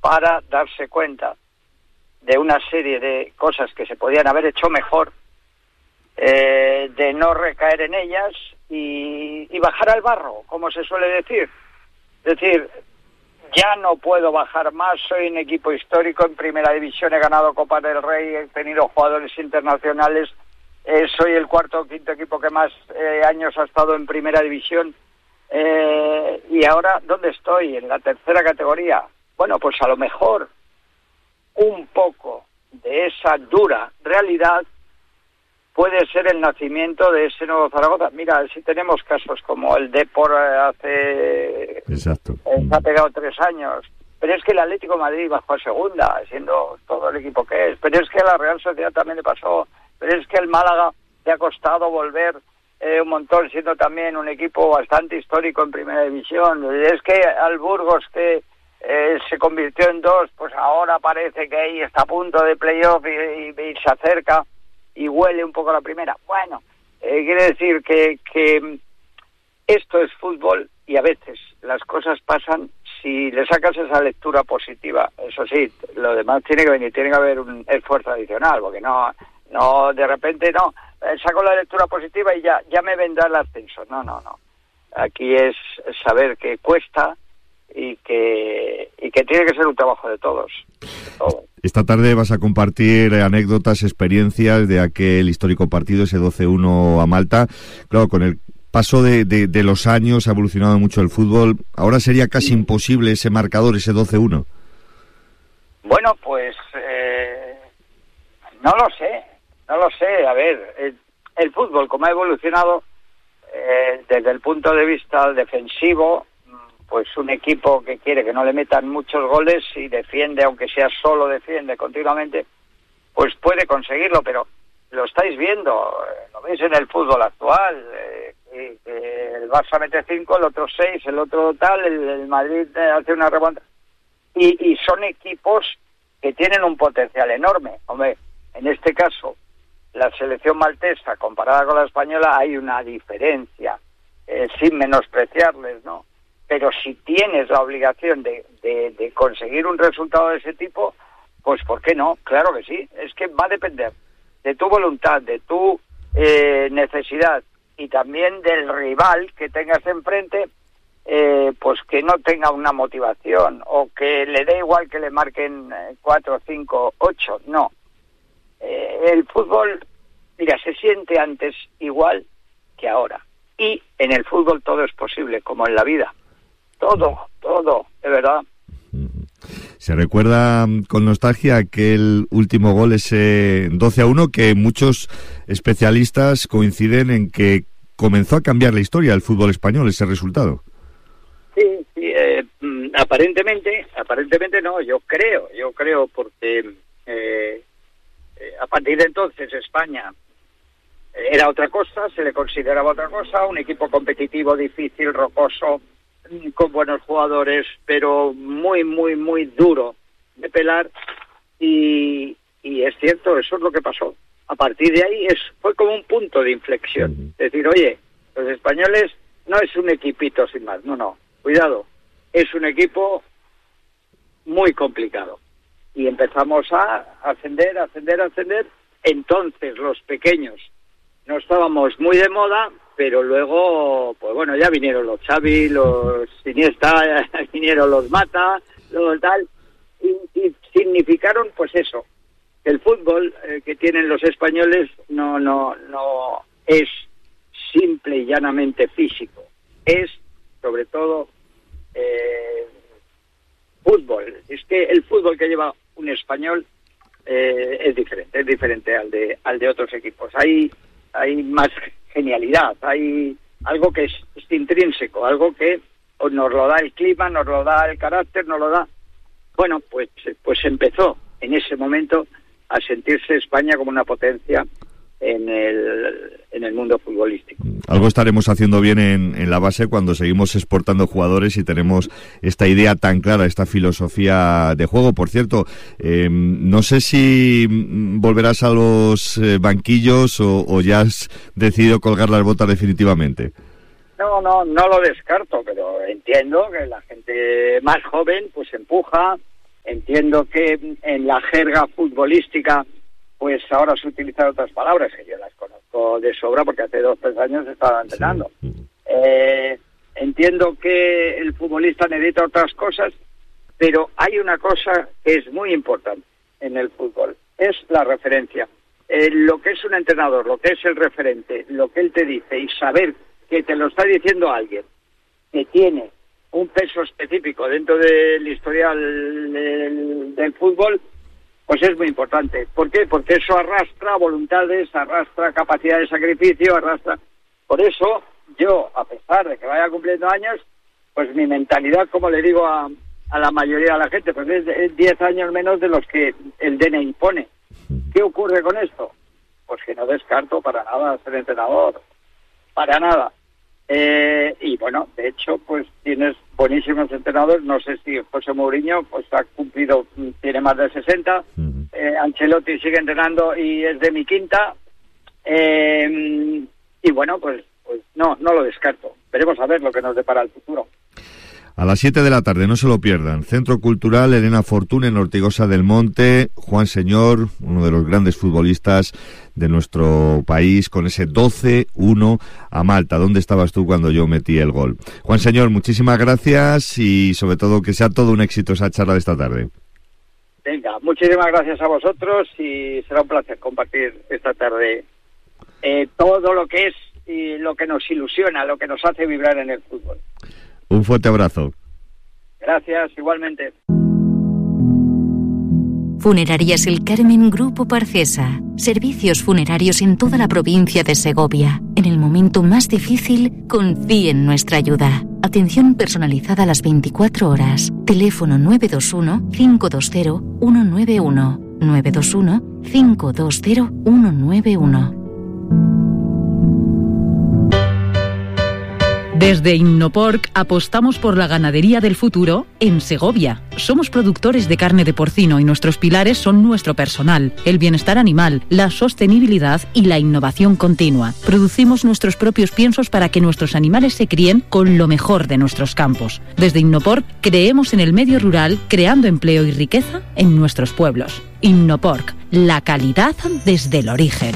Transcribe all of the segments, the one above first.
para darse cuenta de una serie de cosas que se podían haber hecho mejor, de no recaer en ellas y bajar al barro, como se suele decir. Es decir, ya no puedo bajar más, soy un equipo histórico en primera división, he ganado Copa del Rey, he tenido jugadores internacionales, soy el cuarto o quinto equipo que más años ha estado en primera división, y ahora, ¿dónde estoy? En la tercera categoría. Bueno, pues a lo mejor un poco de esa dura realidad puede ser el nacimiento de ese nuevo Zaragoza. Mira, si tenemos casos como el Depor Exacto. Se ha pegado 3 años, pero es que el Atlético de Madrid bajó a segunda, siendo todo el equipo que es, pero es que a la Real Sociedad también le pasó, pero es que el Málaga le ha costado volver un montón, siendo también un equipo bastante histórico en primera división. Es que al Burgos, que se convirtió en 2, pues ahora parece que ahí está a punto de playoff y se acerca y huele un poco a la primera. Bueno, quiere decir que esto es fútbol y a veces las cosas pasan si le sacas esa lectura positiva. Eso sí, lo demás tiene que venir, tiene que haber un esfuerzo adicional, porque no de repente saco la lectura positiva y ya me vendrá el ascenso. No. Aquí es saber que cuesta y que tiene que ser un trabajo de todos. Esta tarde vas a compartir anécdotas, experiencias de aquel histórico partido, ese 12-1 a Malta. Claro, con el paso de los años ha evolucionado mucho el fútbol. Ahora sería casi imposible ese marcador, ese 12-1. Bueno, pues no lo sé. A ver, el fútbol, como ha evolucionado desde el punto de vista defensivo, pues un equipo que quiere que no le metan muchos goles y defiende, aunque sea solo defiende continuamente, pues puede conseguirlo, pero lo estáis viendo, lo veis en el fútbol actual, el Barça mete 5, el otro 6, el otro tal, el Madrid hace una remontada, y son equipos que tienen un potencial enorme. Hombre, en este caso, la selección maltesa comparada con la española hay una diferencia, sin menospreciarles, ¿no? Pero si tienes la obligación de conseguir un resultado de ese tipo, pues ¿por qué no? Claro que sí. Es que va a depender de tu voluntad, de tu necesidad y también del rival que tengas enfrente, pues que no tenga una motivación o que le dé igual que le marquen 4, 5, 8. No. El fútbol, mira, se siente antes igual que ahora. Y en el fútbol todo es posible, como en la vida. Todo, de verdad. Se recuerda con nostalgia aquel último gol, ese 12-1, que muchos especialistas coinciden en que comenzó a cambiar la historia del fútbol español, ese resultado. Sí, aparentemente no, yo creo, porque a partir de entonces España era otra cosa, se le consideraba otra cosa, un equipo competitivo, difícil, rocoso, con buenos jugadores, pero muy, muy, muy duro de pelar, y es cierto, eso es lo que pasó. A partir de ahí fue como un punto de inflexión. Es decir, oye, los españoles no es un equipito sin más, no, cuidado, es un equipo muy complicado. Y empezamos a ascender. Entonces los pequeños no estábamos muy de moda, pero luego, pues bueno, ya vinieron los Xavi, los Iniesta, ya vinieron los Mata, los tal, y significaron, pues eso, que el fútbol que tienen los españoles no es simple y llanamente físico, es sobre todo fútbol. Es que el fútbol que lleva un español es diferente al de otros equipos. Hay más genialidad, hay algo que es intrínseco, algo que nos lo da el clima, nos lo da el carácter, nos lo da. Bueno, pues empezó en ese momento a sentirse España como una potencia en el mundo futbolístico. Algo estaremos haciendo bien en la base cuando seguimos exportando jugadores y tenemos esta idea tan clara, esta filosofía de juego. Por cierto, no sé si volverás a los banquillos o ya has decidido colgar las botas definitivamente. No lo descarto, pero entiendo que la gente más joven pues empuja entiendo que en la jerga futbolística pues ahora se utilizan otras palabras, que yo las conozco de sobra porque hace 2 o 3 años estaba entrenando. Sí. Entiendo que el futbolista necesita otras cosas, pero hay una cosa que es muy importante en el fútbol, es la referencia. Lo que es un entrenador, lo que es el referente, lo que él te dice, y saber que te lo está diciendo alguien que tiene un peso específico dentro del historial del fútbol, pues es muy importante. ¿Por qué? Porque eso arrastra voluntades, arrastra capacidad de sacrificio, arrastra... Por eso yo, a pesar de que vaya cumpliendo años, pues mi mentalidad, como le digo a la mayoría de la gente, pues es 10 años menos de los que el DNI pone. ¿Qué ocurre con esto? Pues que no descarto para nada ser entrenador, para nada. Y bueno, de hecho, pues tienes buenísimos entrenadores. No sé si José Mourinho pues ha cumplido, tiene más de 60. Ancelotti sigue entrenando y es de mi quinta. Y bueno, pues no lo descarto. Veremos a ver lo que nos depara el futuro. A las 7 de la tarde, no se lo pierdan. Centro Cultural Elena Fortún en Ortigosa del Monte. Juan Señor, uno de los grandes futbolistas de nuestro país, con ese 12-1 a Malta. ¿Dónde estabas tú cuando yo metí el gol? Juan Señor, muchísimas gracias y sobre todo que sea todo un éxito esa charla de esta tarde. Venga, muchísimas gracias a vosotros y será un placer compartir esta tarde todo lo que es y lo que nos ilusiona, lo que nos hace vibrar en el fútbol. Un fuerte abrazo. Gracias, igualmente. Funerarias El Carmen Grupo Parcesa. Servicios funerarios en toda la provincia de Segovia. En el momento más difícil, confíe en nuestra ayuda. Atención personalizada a las 24 horas. Teléfono 921-520-191. 921-520-191. Desde Innoporc apostamos por la ganadería del futuro en Segovia. Somos productores de carne de porcino y nuestros pilares son nuestro personal, el bienestar animal, la sostenibilidad y la innovación continua. Producimos nuestros propios piensos para que nuestros animales se críen con lo mejor de nuestros campos. Desde Innoporc creemos en el medio rural, creando empleo y riqueza en nuestros pueblos. Innoporc, la calidad desde el origen.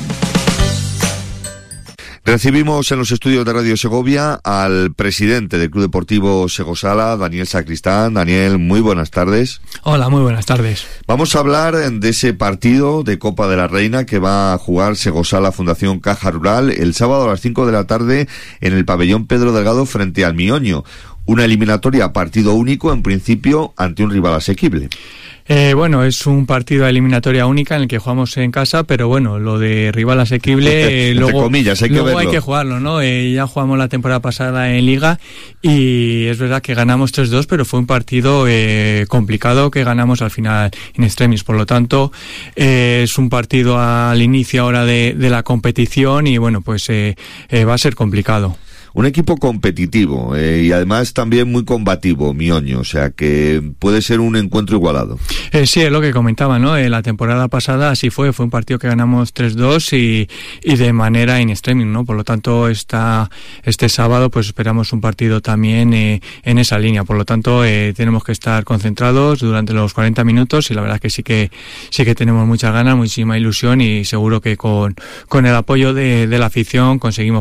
Recibimos en los estudios de Radio Segovia al presidente del Club Deportivo Segosala, Daniel Sacristán. Daniel, muy buenas tardes. Hola, muy buenas tardes. Vamos a hablar de ese partido de Copa de la Reina que va a jugar Segosala Fundación Caja Rural el sábado a las 5 de la tarde en el pabellón Pedro Delgado frente al Mioño. Una eliminatoria a partido único, en principio, ante un rival asequible. Bueno, es un partido de eliminatoria única en el que jugamos en casa, pero bueno, lo de rival asequible, luego, comillas, luego hay que jugarlo, ¿no? Ya jugamos la temporada pasada en Liga y es verdad que ganamos 3-2, pero fue un partido complicado que ganamos al final in extremis. Por lo tanto, es un partido al inicio ahora de la competición y bueno, pues va a ser complicado. Un equipo competitivo y además también muy combativo, Mioño, o sea que puede ser un encuentro igualado. Sí, es lo que comentaba, ¿no? La temporada pasada así fue un partido que ganamos 3-2 y de manera in extremis, ¿no? Por lo tanto, este sábado pues esperamos un partido también en esa línea. Por lo tanto, tenemos que estar concentrados durante los 40 minutos y la verdad que sí que tenemos muchas ganas, muchísima ilusión y seguro que con el apoyo de la afición conseguimos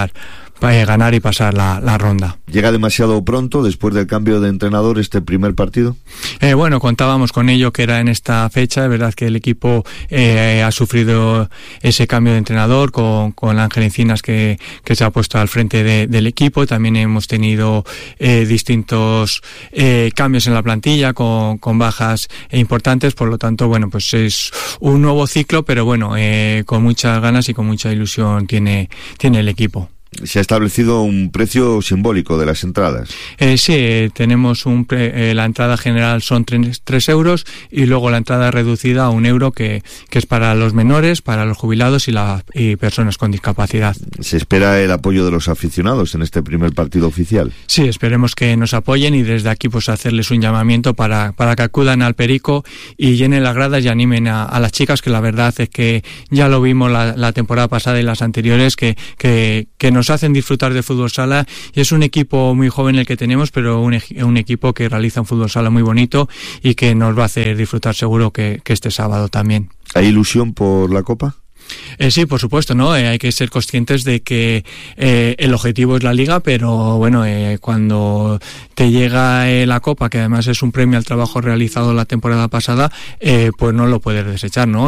ganar y pasar la ronda. ¿Llega demasiado pronto después del cambio de entrenador este primer partido? Bueno, contábamos con ello que era en esta fecha. Es verdad que el equipo ha sufrido ese cambio de entrenador con Ángel Encinas que se ha puesto al frente del equipo. También hemos tenido distintos cambios en la plantilla con bajas importantes. Por lo tanto, bueno, pues es un nuevo ciclo, pero bueno, con muchas ganas y con mucha ilusión tiene el equipo. Se ha establecido un precio simbólico de las entradas. Sí, tenemos la entrada general son 3 euros y luego la entrada reducida a €1 que es para los menores, para los jubilados y personas con discapacidad. ¿Se espera el apoyo de los aficionados en este primer partido oficial? Sí, esperemos que nos apoyen y desde aquí pues hacerles un llamamiento para que acudan al Perico y llenen las gradas y animen a las chicas, que la verdad es que ya lo vimos la temporada pasada y las anteriores que nos nos hacen disfrutar de fútbol sala, y es un equipo muy joven el que tenemos, pero un equipo que realiza un fútbol sala muy bonito y que nos va a hacer disfrutar seguro que este sábado también. ¿Hay ilusión por la Copa? Sí, por supuesto, ¿no? Hay que ser conscientes de que el objetivo es la Liga, pero bueno, cuando te llega la Copa, que además es un premio al trabajo realizado la temporada pasada, pues no lo puedes desechar, ¿no?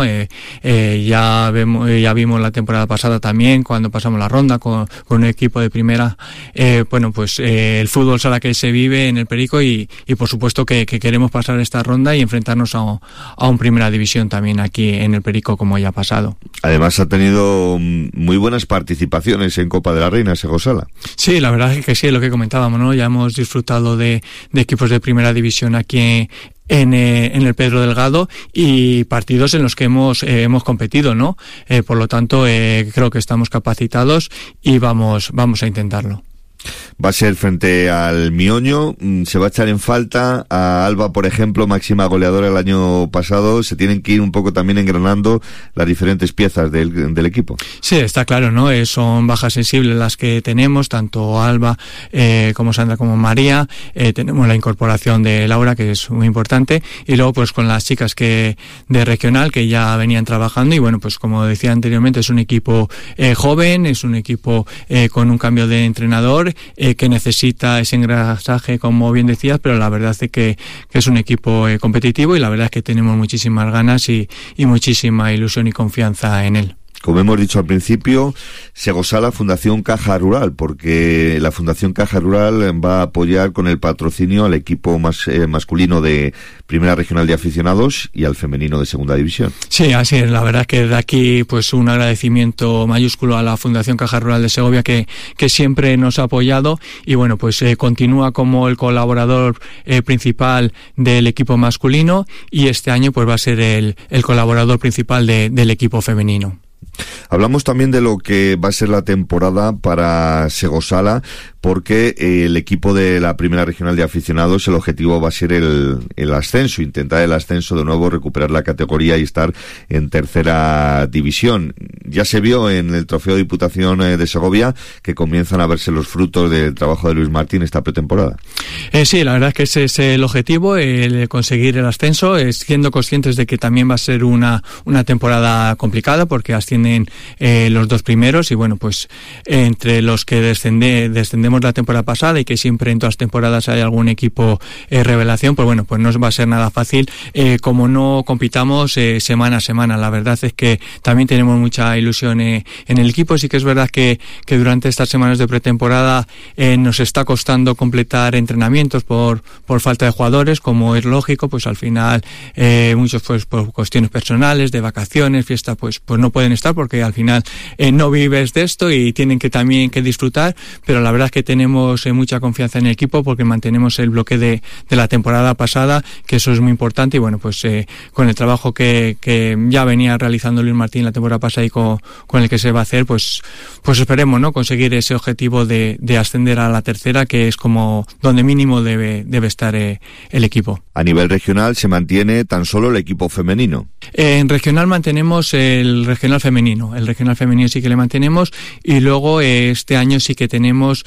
Ya vimos la temporada pasada también, cuando pasamos la ronda con un equipo de primera, bueno, pues el fútbol sala que se vive en el Perico y por supuesto que queremos pasar esta ronda y enfrentarnos a un Primera División también aquí en el Perico, como ya ha pasado. Además ha tenido muy buenas participaciones en Copa de la Reina, Sego Sala. Sí, la verdad es que sí, es lo que comentábamos, ¿no? Ya hemos disfrutado de equipos de Primera División aquí en el Pedro Delgado, y partidos en los que hemos competido, ¿no? Por lo tanto, creo que estamos capacitados y vamos a intentarlo. Va a ser frente al Mioño. Se va a echar en falta a Alba, por ejemplo, máxima goleadora el año pasado. Se tienen que ir un poco también engranando las diferentes piezas del equipo. Sí, está claro, ¿no? Son bajas sensibles las que tenemos, tanto Alba como Sandra como María. Tenemos la incorporación de Laura, que es muy importante, y luego pues con las chicas de regional que ya venían trabajando, y bueno, pues como decía anteriormente, es un equipo joven, es un equipo con un cambio de entrenador, que necesita ese engrasaje, como bien decías, pero la verdad es que es un equipo competitivo, y la verdad es que tenemos muchísimas ganas y muchísima ilusión y confianza en él. Como hemos dicho al principio, Sego Sala, Fundación Caja Rural, porque la Fundación Caja Rural va a apoyar con el patrocinio al equipo masculino de Primera Regional de Aficionados y al femenino de Segunda División. Sí, así es. La verdad es que de aquí pues un agradecimiento mayúsculo a la Fundación Caja Rural de Segovia, que siempre nos ha apoyado, y bueno, pues continúa como el colaborador principal del equipo masculino, y este año pues va a ser el colaborador principal del equipo femenino. Hablamos también de lo que va a ser la temporada para Sego Sala, porque el equipo de la Primera Regional de Aficionados, el objetivo va a ser el ascenso, intentar el ascenso de nuevo, recuperar la categoría y estar en Tercera División. Ya se vio en el Trofeo Diputación de Segovia que comienzan a verse los frutos del trabajo de Luis Martín esta pretemporada. Sí, la verdad es que ese es el objetivo, el conseguir el ascenso, siendo conscientes de que también va a ser una temporada complicada, porque ascienden los dos primeros, y bueno, pues entre los que descendemos la temporada pasada, y que siempre en todas las temporadas hay algún equipo revelación, pues bueno, pues no va a ser nada fácil, como no compitamos semana a semana. La verdad es que también tenemos mucha ilusión en el equipo. Sí que es verdad que durante estas semanas de pretemporada nos está costando completar entrenamientos por falta de jugadores, como es lógico, pues al final muchos pues por cuestiones personales, de vacaciones, fiestas, pues no pueden estar, porque al final no vives de esto y tienen que también que disfrutar, pero la verdad es que tenemos mucha confianza en el equipo, porque mantenemos el bloque de la temporada pasada, que eso es muy importante, y bueno, pues con el trabajo que ya venía realizando Luis Martín la temporada pasada y con el que se va a hacer, pues esperemos, ¿no?, conseguir ese objetivo de ascender a la tercera, que es como donde mínimo debe estar el equipo. A nivel regional se mantiene tan solo el equipo femenino. En regional mantenemos el regional femenino. El regional femenino sí que le mantenemos, y luego este año sí que tenemos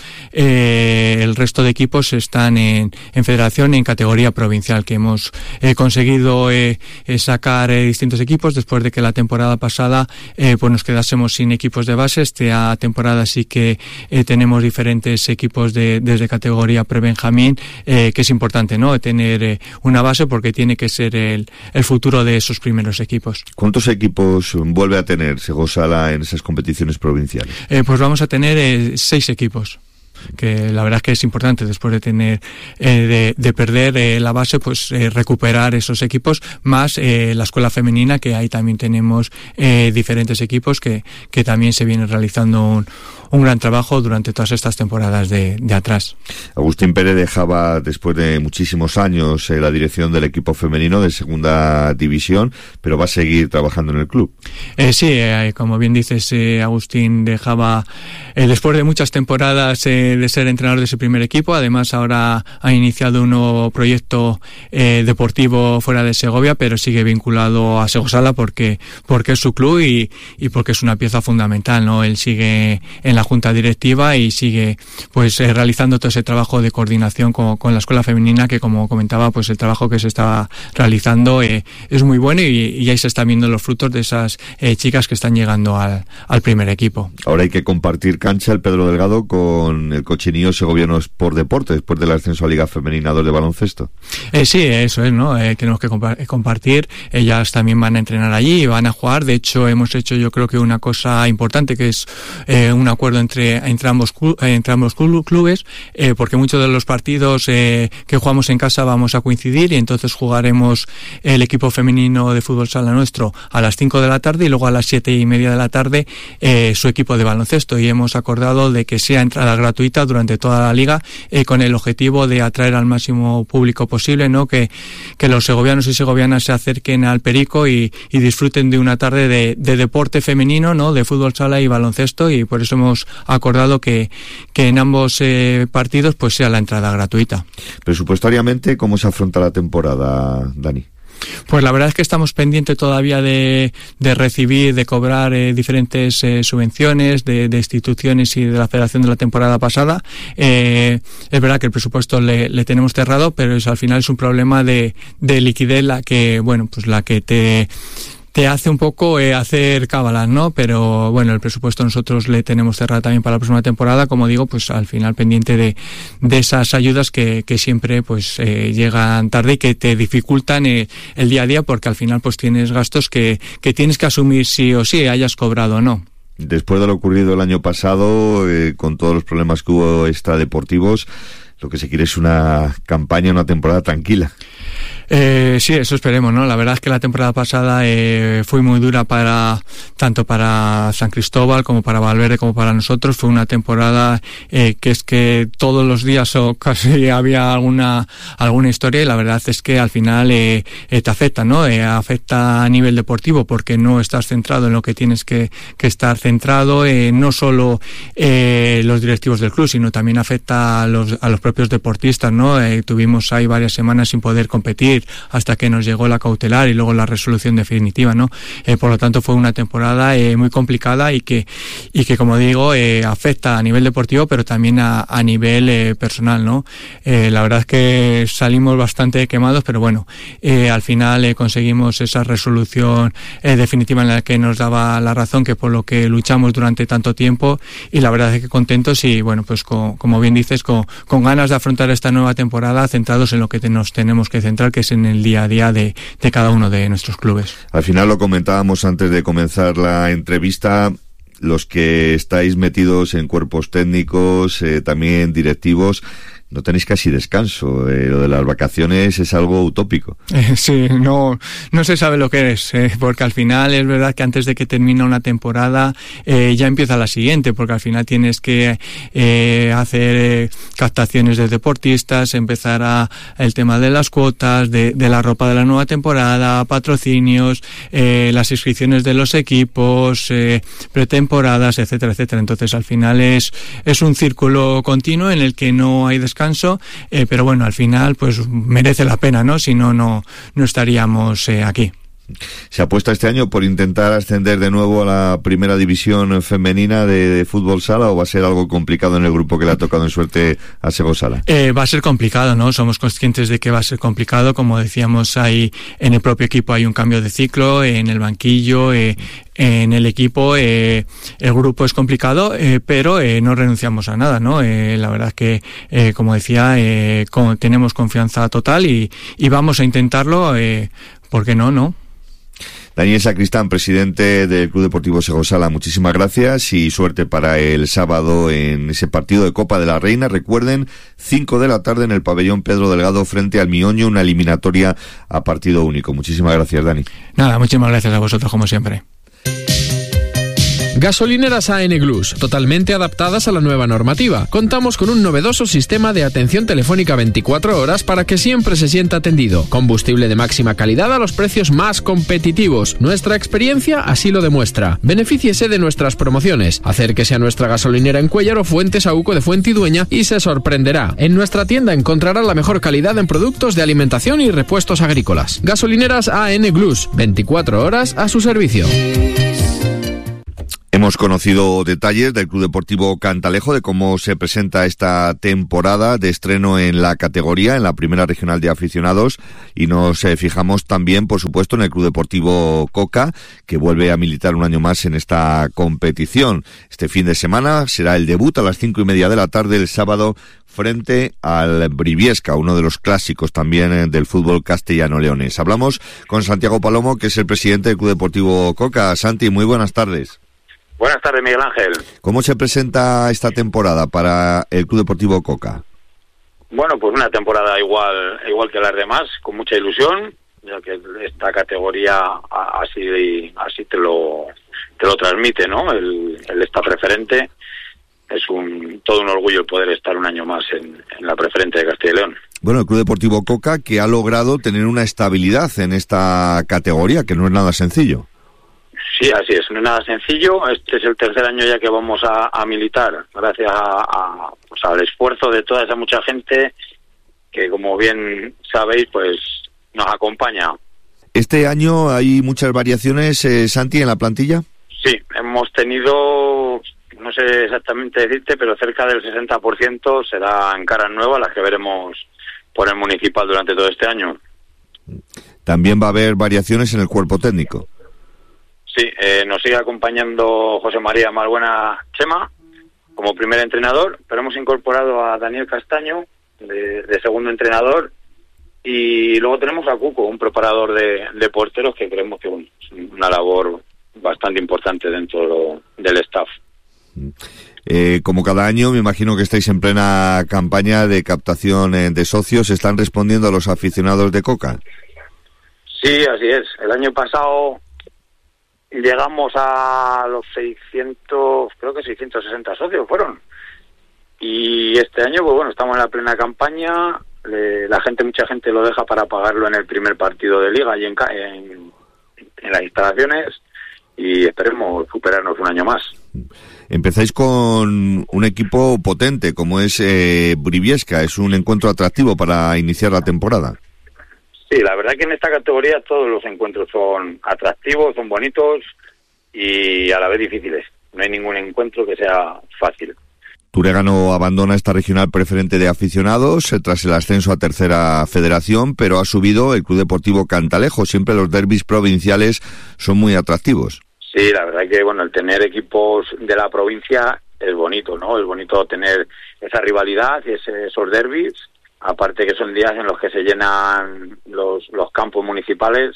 el resto de equipos están en federación, en categoría provincial, que hemos conseguido sacar distintos equipos después de que la temporada pasada pues nos quedásemos sin equipos de base. Esta temporada sí que tenemos diferentes equipos desde categoría pre-Benjamín, que es importante, ¿no?, tener una base, porque tiene que ser el futuro de esos primeros equipos. ¿Cuántos equipos vuelve a tener Sego Sala en esas competiciones provinciales? Pues vamos a tener 6 equipos, que la verdad es que es importante, después de tener de perder la base, pues recuperar esos equipos, más la escuela femenina, que ahí también tenemos diferentes equipos que también se viene realizando un gran trabajo durante todas estas temporadas de atrás. Agustín Pérez dejaba, después de muchísimos años, la dirección del equipo femenino de Segunda División, pero va a seguir trabajando en el club. Sí, como bien dices, Agustín dejaba, después de muchas temporadas de ser entrenador de ese primer equipo. Además, ahora ha iniciado un nuevo proyecto deportivo fuera de Segovia, pero sigue vinculado a Segosala porque es su club y porque es una pieza fundamental, ¿no? Él sigue en la junta directiva y sigue pues realizando todo ese trabajo de coordinación con la escuela femenina, que como comentaba, pues el trabajo que se está realizando es muy bueno y ahí se están viendo los frutos de esas chicas que están llegando al primer equipo. Ahora hay que compartir cancha el Pedro Delgado con el Cochinillo Segoviano Sport Deporte después del ascenso a Liga Femenina 2 de baloncesto. Sí, eso es, ¿no? Tenemos que compartir. Ellas también van a entrenar allí y van a jugar. De hecho, hemos hecho yo creo que una cosa importante, que es un acuerdo entre ambos clubes, porque muchos de los partidos que jugamos en casa vamos a coincidir y entonces jugaremos el equipo femenino de fútbol sala nuestro a las 5 de la tarde y luego a las 7:30 de la tarde su equipo de baloncesto, y hemos acordado de que sea entrada gratuita durante toda la liga, con el objetivo de atraer al máximo público posible, ¿no? Que los segovianos y segovianas se acerquen al Perico y disfruten de una tarde de deporte femenino, ¿no? De fútbol sala y baloncesto, y por eso hemos acordado que en ambos partidos pues sea la entrada gratuita. Presupuestariamente, ¿cómo se afronta la temporada, Dani? Pues la verdad es que estamos pendientes todavía de recibir, de cobrar diferentes subvenciones de instituciones y de la federación de la temporada pasada. Es verdad que el presupuesto le tenemos cerrado, pero al final es un problema de liquidez la que te hace un poco hacer cábalas, ¿no? Pero bueno, el presupuesto nosotros le tenemos cerrado también para la próxima temporada, como digo, pues al final pendiente de esas ayudas que siempre pues llegan tarde y que te dificultan el día a día, porque al final pues tienes gastos que tienes que asumir sí o sí, hayas cobrado o no. Después de lo ocurrido el año pasado, con todos los problemas que hubo extradeportivos, lo que se quiere es una campaña, una temporada tranquila. Sí, eso esperemos, ¿no? La verdad es que la temporada pasada fue muy dura tanto para San Cristóbal como para Valverde como para nosotros. Fue una temporada que es que todos los días o casi había alguna historia, y la verdad es que al final te afecta, ¿no? Afecta a nivel deportivo porque no estás centrado en lo que tienes que estar centrado, no solo los directivos del club, sino también afecta a los propios deportistas, ¿no? Tuvimos ahí varias semanas sin poder competir hasta que nos llegó la cautelar y luego la resolución definitiva, ¿no? Por lo tanto fue una temporada muy complicada y que como digo afecta a nivel deportivo, pero también a nivel personal, ¿no? La verdad es que salimos bastante quemados, pero bueno, al final conseguimos esa resolución definitiva en la que nos daba la razón, que por lo que luchamos durante tanto tiempo, y la verdad es que contentos y bueno, pues como bien dices, con ganas de afrontar esta nueva temporada centrados en lo que nos tenemos que centrar, que es en el día a día de cada uno de nuestros clubes. Al final lo comentábamos antes de comenzar la entrevista, los que estáis metidos en cuerpos técnicos, también directivos, no tenéis casi descanso. Lo de las vacaciones es algo utópico. Sí, no se sabe lo que es, porque al final es verdad que antes de que termine una temporada ya empieza la siguiente, porque al final tienes que hacer captaciones de deportistas, empezar el tema de las cuotas, de la ropa de la nueva temporada, patrocinios, las inscripciones de los equipos, pretemporadas, etcétera, etcétera. Entonces al final es un círculo continuo en el que no hay descanso, pero bueno, al final pues merece la pena, ¿no? Si no estaríamos aquí. ¿Se apuesta este año por intentar ascender de nuevo a la primera división femenina de fútbol sala, o va a ser algo complicado en el grupo que le ha tocado en suerte a Segosala? Va a ser complicado, ¿no? Somos conscientes de que va a ser complicado. Como decíamos, en el propio equipo hay un cambio de ciclo, en el banquillo, en el equipo, el grupo es complicado, pero no renunciamos a nada, ¿no? La verdad es que, como decía, tenemos confianza total y vamos a intentarlo, ¿por qué no? Daniel Sacristán, presidente del Club Deportivo Segosala, muchísimas gracias y suerte para el sábado en ese partido de Copa de la Reina. Recuerden, 5 de la tarde en el pabellón Pedro Delgado frente al Mioño, una eliminatoria a partido único. Muchísimas gracias, Dani. Nada, muchísimas gracias a vosotros como siempre. Gasolineras AN Glus, totalmente adaptadas a la nueva normativa. Contamos con un novedoso sistema de atención telefónica 24 horas para que siempre se sienta atendido. Combustible de máxima calidad a los precios más competitivos. Nuestra experiencia así lo demuestra. Benefíciese de nuestras promociones. Acérquese a nuestra gasolinera en Cuéllar o Fuentes Saúco de Fuentidueña y se sorprenderá. En nuestra tienda encontrará la mejor calidad en productos de alimentación y repuestos agrícolas. Gasolineras AN Glus, 24 horas a su servicio. Hemos conocido detalles del Club Deportivo Cantalejo, de cómo se presenta esta temporada de estreno en la categoría, en la primera regional de aficionados, y nos fijamos también, por supuesto, en el Club Deportivo Coca, que vuelve a militar un año más en esta competición. Este fin de semana será el debut a las 5:30 de la tarde, el sábado, frente al Briviesca, uno de los clásicos también del fútbol castellano-leonés. Hablamos con Santiago Palomo, que es el presidente del Club Deportivo Coca. Santi, muy buenas tardes. Buenas tardes, Miguel Ángel. ¿Cómo se presenta esta temporada para el Club Deportivo Coca? Bueno, pues una temporada igual que las demás, con mucha ilusión, ya que esta categoría así te lo transmite, ¿no? El estar preferente es todo un orgullo el poder estar un año más en la preferente de Castilla y León. Bueno, el Club Deportivo Coca, que ha logrado tener una estabilidad en esta categoría, que no es nada sencillo. Sí, así es, no es nada sencillo. Este es el tercer año ya que vamos a militar, gracias al esfuerzo de toda esa mucha gente que, como bien sabéis, pues nos acompaña. ¿Este año hay muchas variaciones, Santi, en la plantilla? Sí, hemos tenido, no sé exactamente decirte, pero cerca del 60% serán caras nuevas las que veremos por el municipal durante todo este año. También va a haber variaciones en el cuerpo técnico. Sí, nos sigue acompañando José María Malbuena Chema como primer entrenador, pero hemos incorporado a Daniel Castaño de segundo entrenador, y luego tenemos a Cuco, un preparador de porteros, que creemos que es una labor bastante importante dentro del staff. Como cada año, me imagino que estáis en plena campaña de captación de socios. ¿Están respondiendo a los aficionados de Coca? Sí, así es. El año pasado llegamos a los 660 socios fueron. Y este año, pues bueno, estamos en la plena campaña. Mucha gente lo deja para pagarlo en el primer partido de liga y en las instalaciones, y esperemos superarnos un año más. Empezáis con un equipo potente como es Briviesca. Es un encuentro atractivo para iniciar la temporada. Sí, la verdad que en esta categoría todos los encuentros son atractivos, son bonitos y a la vez difíciles. No hay ningún encuentro que sea fácil. Turegano abandona esta regional preferente de aficionados tras el ascenso a tercera federación, pero ha subido el Club Deportivo Cantalejo. Siempre los derbis provinciales son muy atractivos. Sí, la verdad que bueno, el tener equipos de la provincia es bonito, ¿no? Es bonito tener esa rivalidad y esos derbis. Aparte que son días en los que se llenan los campos municipales,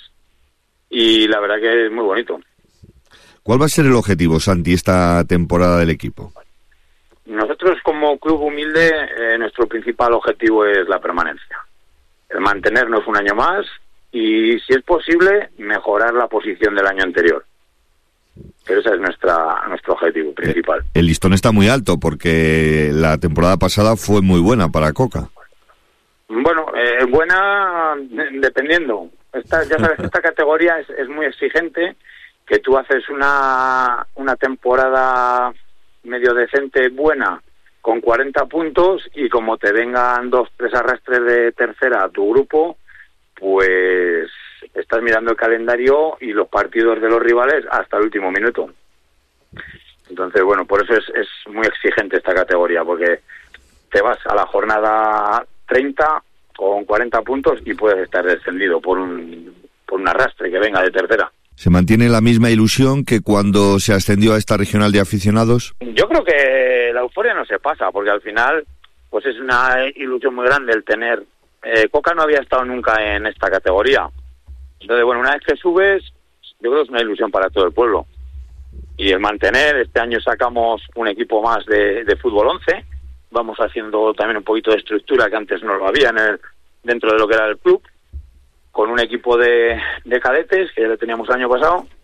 y la verdad que es muy bonito. ¿Cuál va a ser el objetivo, Santi, esta temporada del equipo? Nosotros, como club humilde, nuestro principal objetivo es la permanencia. El mantenernos un año más y, si es posible, mejorar la posición del año anterior. Pero ese es nuestro objetivo principal. El listón está muy alto porque la temporada pasada fue muy buena para Coca. Bueno, buena dependiendo. Ya sabes que esta categoría es muy exigente, que tú haces una temporada medio decente, buena, con 40 puntos, y como te vengan 2-3 arrastres de tercera a tu grupo, pues estás mirando el calendario y los partidos de los rivales hasta el último minuto. Entonces, bueno, por eso es muy exigente esta categoría, porque te vas a la jornada 30 con 40 puntos y puedes estar descendido por un arrastre que venga de tercera. ¿Se mantiene la misma ilusión que cuando se ascendió a esta regional de aficionados? Yo creo que la euforia no se pasa, porque al final pues es una ilusión muy grande el tener... Coca no había estado nunca en esta categoría. Entonces, bueno, una vez que subes, yo creo que es una ilusión para todo el pueblo. Y el mantener, este año sacamos un equipo más de fútbol 11, vamos haciendo también un poquito de estructura que antes no lo había dentro de lo que era el club, con un equipo de cadetes que ya lo teníamos el año pasado,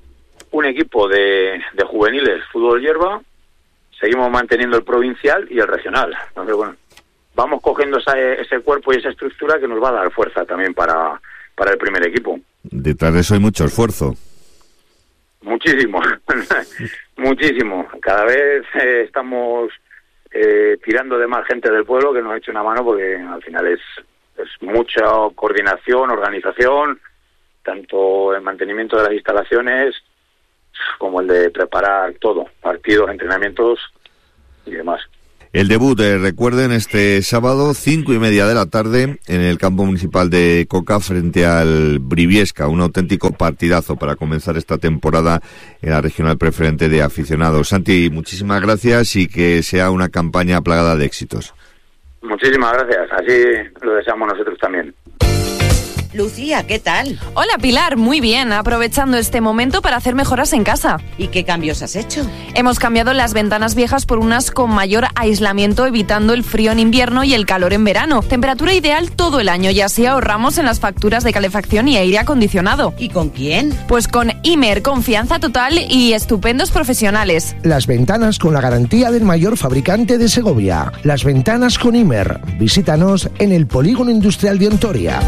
un equipo de juveniles fútbol hierba, seguimos manteniendo el provincial y el regional. Entonces, bueno, vamos cogiendo ese cuerpo y esa estructura que nos va a dar fuerza también para el primer equipo. Detrás de eso hay mucho esfuerzo. Muchísimo, muchísimo. Cada vez estamos tirando de más gente del pueblo que nos eche una mano, porque al final es mucha coordinación, organización, tanto el mantenimiento de las instalaciones como el de preparar todo, partidos, entrenamientos y demás. El debut, recuerden, este sábado, 5:30 de la tarde, en el campo municipal de Coca, frente al Briviesca. Un auténtico partidazo para comenzar esta temporada en la regional preferente de aficionados. Santi, muchísimas gracias y que sea una campaña plagada de éxitos. Muchísimas gracias, así lo deseamos nosotros también. Lucía, ¿qué tal? Hola Pilar, muy bien, aprovechando este momento para hacer mejoras en casa. ¿Y qué cambios has hecho? Hemos cambiado las ventanas viejas por unas con mayor aislamiento, evitando el frío en invierno y el calor en verano. Temperatura ideal todo el año y así ahorramos en las facturas de calefacción y aire acondicionado. ¿Y con quién? Pues con Imer, confianza total y estupendos profesionales. Las ventanas con la garantía del mayor fabricante de Segovia. Las ventanas con Imer. Visítanos en el Polígono Industrial de Ontoria.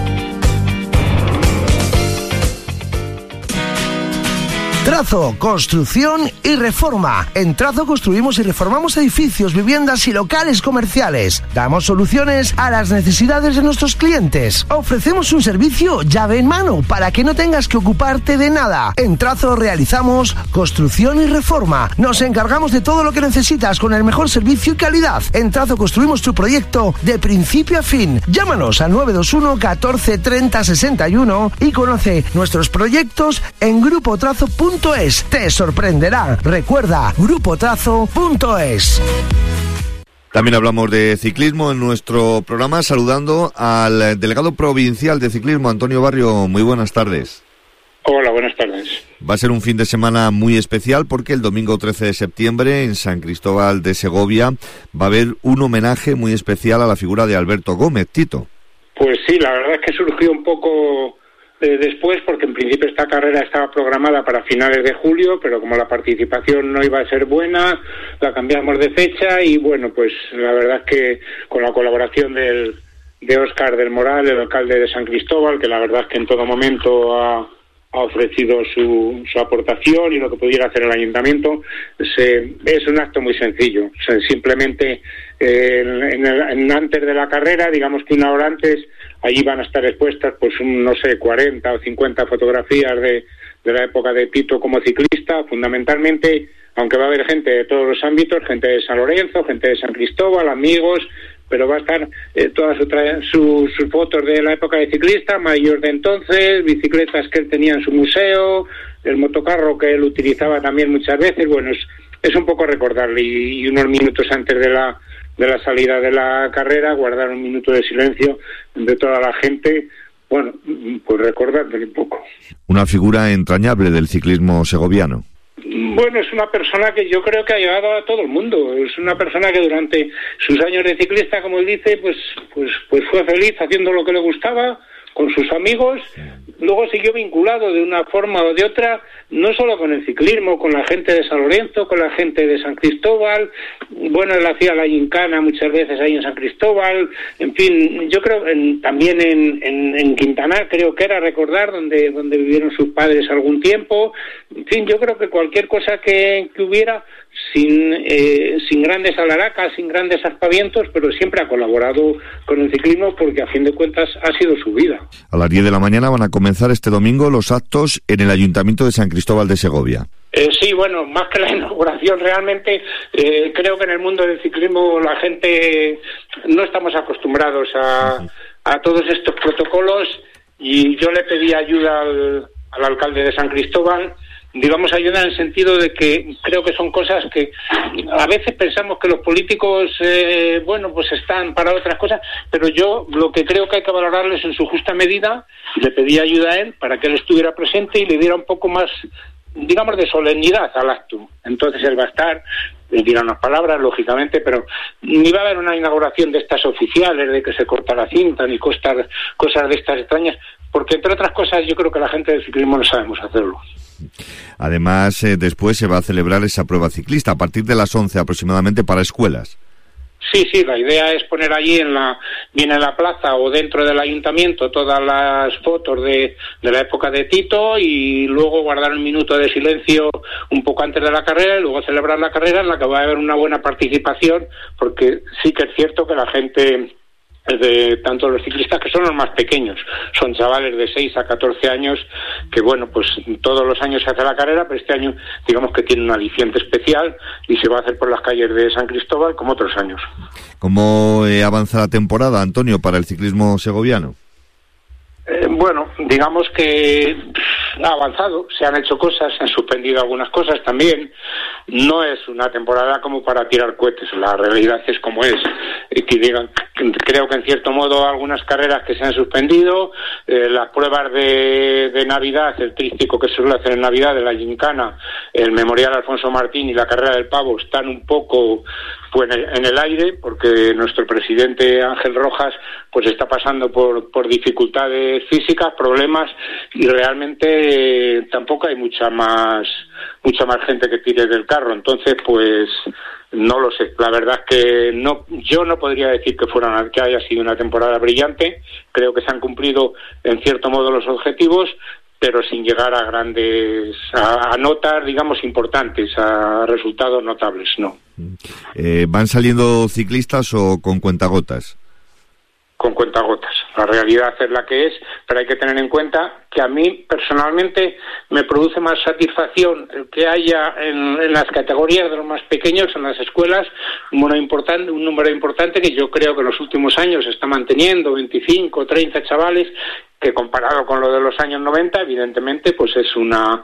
Trazo, construcción y reforma. En Trazo construimos y reformamos edificios, viviendas y locales comerciales. Damos soluciones a las necesidades de nuestros clientes. Ofrecemos un servicio llave en mano para que no tengas que ocuparte de nada. En Trazo realizamos construcción y reforma. Nos encargamos de todo lo que necesitas con el mejor servicio y calidad. En Trazo construimos tu proyecto de principio a fin. Llámanos al 921 14 30 61 y conoce nuestros proyectos en grupotrazo.es. Te sorprenderá. Recuerda, grupotrazo.es. También hablamos de ciclismo en nuestro programa, saludando al delegado provincial de ciclismo, Antonio Barrio. Muy buenas tardes. Hola, buenas tardes. Va a ser un fin de semana muy especial porque el domingo 13 de septiembre en San Cristóbal de Segovia va a haber un homenaje muy especial a la figura de Alberto Gómez, Tito. Pues sí, la verdad es que surgió un poco después, porque en principio esta carrera estaba programada para finales de julio, pero como la participación no iba a ser buena, la cambiamos de fecha y bueno, pues la verdad es que con la colaboración de Óscar del Moral, el alcalde de San Cristóbal, que la verdad es que en todo momento ha ofrecido su aportación y lo que pudiera hacer el ayuntamiento, es un acto muy sencillo. O sea, simplemente antes de la carrera, digamos que una hora antes, allí van a estar expuestas, pues, 40 o 50 fotografías de la época de Tito como ciclista, fundamentalmente, aunque va a haber gente de todos los ámbitos, gente de San Lorenzo, gente de San Cristóbal, amigos, pero va a estar todas sus fotos de la época de ciclista, mayor de entonces, bicicletas que él tenía en su museo, el motocarro que él utilizaba también muchas veces. Bueno, es un poco recordarle, y unos minutos antes de la salida de la carrera, guardar un minuto de silencio de toda la gente, bueno, pues recordarle un poco. Una figura entrañable del ciclismo segoviano. Bueno, es una persona que yo creo que ha llegado a todo el mundo. Es una persona que durante sus años de ciclista, como él dice, pues fue feliz haciendo lo que le gustaba, con sus amigos. Luego siguió vinculado de una forma o de otra, no solo con el ciclismo, con la gente de San Lorenzo, con la gente de San Cristóbal. Bueno, él hacía la gincana muchas veces ahí en San Cristóbal. En fin, yo creo también en Quintanar, creo que era, recordar, donde vivieron sus padres algún tiempo. En fin, yo creo que cualquier cosa que hubiera, sin grandes alaracas, sin grandes aspavientos, pero siempre ha colaborado con el ciclismo, porque a fin de cuentas ha sido su vida. A las 10 de la mañana van a comenzar este domingo los actos en el Ayuntamiento de San Cristóbal de Segovia. Sí, bueno, más que la inauguración, realmente creo que en el mundo del ciclismo la gente no estamos acostumbrados a todos estos protocolos, y yo le pedí ayuda al alcalde de San Cristóbal. Digamos, ayuda en el sentido de que creo que son cosas que a veces pensamos que los políticos, pues están para otras cosas, pero yo lo que creo que hay que valorarles en su justa medida, y le pedí ayuda a él para que él estuviera presente y le diera un poco más, digamos, de solemnidad al acto. Entonces él va a estar, le dirá unas palabras, lógicamente, pero ni va a haber una inauguración de estas oficiales, de que se corta la cinta, ni cosas de estas extrañas, porque entre otras cosas yo creo que la gente del ciclismo no sabemos hacerlo. Además, después se va a celebrar esa prueba ciclista a partir de las 11 aproximadamente para escuelas. Sí, la idea es poner allí bien en la plaza o dentro del ayuntamiento todas las fotos de la época de Tito y luego guardar un minuto de silencio un poco antes de la carrera y luego celebrar la carrera en la que va a haber una buena participación, porque sí que es cierto que la gente de tanto los ciclistas, que son los más pequeños, son chavales de 6 a 14 años que bueno, pues todos los años se hace la carrera, pero este año digamos que tiene un aliciente especial y se va a hacer por las calles de San Cristóbal como otros años. ¿Cómo avanza la temporada, Antonio, para el ciclismo segoviano? Bueno, digamos que ha avanzado, se han hecho cosas, se han suspendido algunas cosas también. No es una temporada como para tirar cohetes, la realidad es como es. Creo que en cierto modo algunas carreras que se han suspendido, las pruebas de Navidad, el tríptico que se suele hacer en Navidad de la Gincana, el Memorial Alfonso Martín y la carrera del Pavo están un poco pues en el aire, porque nuestro presidente Ángel Rojas pues está pasando por dificultades físicas, problemas, y realmente tampoco hay mucha más gente que tire del carro. Entonces pues no lo sé, la verdad es que yo no podría decir que haya sido una temporada brillante. Creo que se han cumplido en cierto modo los objetivos, pero sin llegar a notas, digamos, importantes, a resultados notables, no. ¿Van saliendo ciclistas o con cuentagotas? Con cuentagotas. La realidad es la que es, pero hay que tener en cuenta que a mí personalmente me produce más satisfacción el que haya en las categorías de los más pequeños, en las escuelas, un número importante que yo creo que en los últimos años se está manteniendo, 25, 30 chavales, que comparado con lo de los años 90, evidentemente, pues es una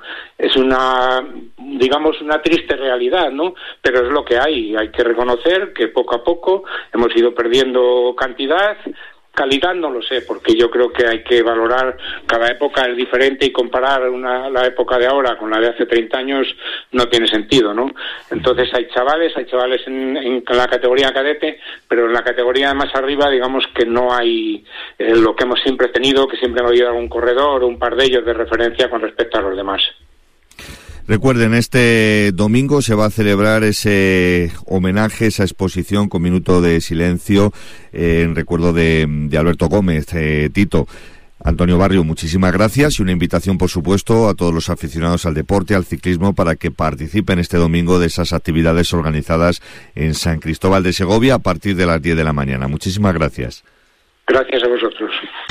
digamos, una triste realidad, ¿no? Pero es lo que hay que reconocer que poco a poco hemos ido perdiendo cantidad. Calidad no lo sé, porque yo creo que hay que valorar, cada época es diferente y comparar la época de ahora con la de hace 30 años no tiene sentido, ¿no? Entonces hay chavales en la categoría cadete, pero en la categoría más arriba digamos que no hay lo que hemos siempre tenido, que siempre hemos habido algún corredor o un par de ellos de referencia con respecto a los demás. Recuerden, este domingo se va a celebrar ese homenaje, esa exposición con minuto de silencio en recuerdo de Alberto Gómez, Tito. Antonio Barrio, muchísimas gracias y una invitación, por supuesto, a todos los aficionados al deporte, al ciclismo, para que participen este domingo de esas actividades organizadas en San Cristóbal de Segovia a partir de las 10 de la mañana. Muchísimas gracias. Gracias a vosotros.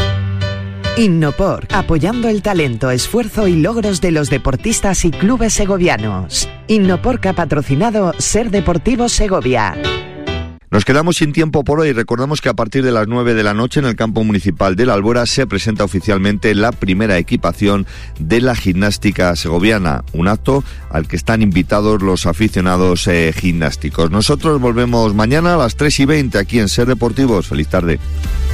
Innopor, apoyando el talento, esfuerzo y logros de los deportistas y clubes segovianos. Innopor ha patrocinado Ser Deportivo Segovia. Nos quedamos sin tiempo por hoy. Recordamos que a partir de las 9 de la noche en el campo municipal de La Albuera se presenta oficialmente la primera equipación de la gimnástica segoviana, un acto al que están invitados los aficionados gimnásticos. Nosotros volvemos mañana a las 3:20 aquí en Ser Deportivos. Feliz tarde.